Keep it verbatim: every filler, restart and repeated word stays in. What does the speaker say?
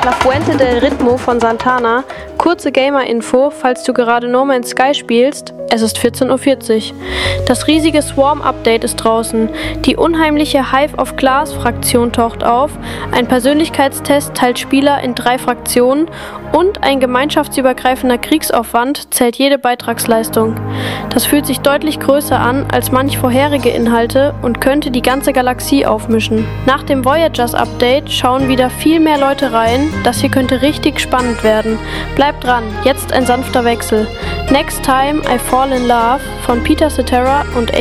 La Fuente del Ritmo von Santana. Kurze Gamer-Info, falls du gerade No Man's Sky spielst. Es ist vierzehn Uhr vierzig. Das riesige Swarm-Update ist draußen. Die unheimliche Hive of Glass-Fraktion taucht auf. Ein Persönlichkeitstest teilt Spieler in drei Fraktionen. Und ein gemeinschaftsübergreifender Kriegsaufwand zählt jede Beitragsleistung. Das fühlt sich deutlich größer an als manch vorherige Inhalte und könnte die ganze Galaxie aufmischen. Nach dem Voyagers Update schauen wieder viel mehr Leute rein. Das hier könnte richtig spannend werden. Bleibt dran, jetzt ein sanfter Wechsel. Next Time I Fall in Love von Peter Cetera und